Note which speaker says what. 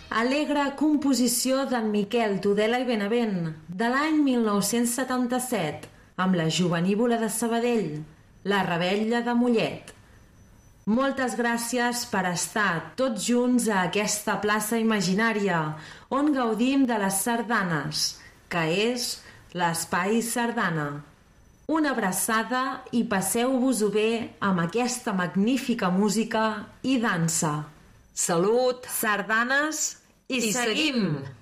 Speaker 1: Alegre composició d'en Miquel Tudela i Benavent, de l'any 1977, amb la Jovenívola de Sabadell, la Revetlla de Mollet. Moltes gràcies per estar tots junts a aquesta plaça imaginària, on gaudim de les sardanes, que és l'Espai Sardana. Una abraçada i passeu-vos-ho bé amb aquesta magnífica música i dansa.
Speaker 2: Salut,
Speaker 1: Sardanes i seguim!